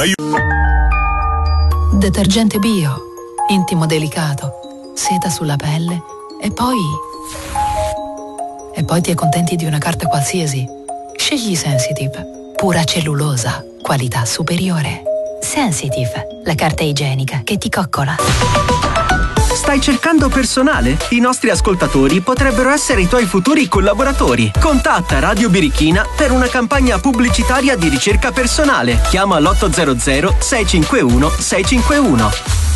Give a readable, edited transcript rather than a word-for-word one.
Detergente bio, intimo delicato, seta sulla pelle e poi ti accontenti di una carta qualsiasi. Scegli Sensitive, pura cellulosa, qualità superiore. Sensitive, la carta igienica che ti coccola. Stai cercando personale? I nostri ascoltatori potrebbero essere i tuoi futuri collaboratori. Contatta Radio Birichina per una campagna pubblicitaria di ricerca personale. Chiama l'800 651 651.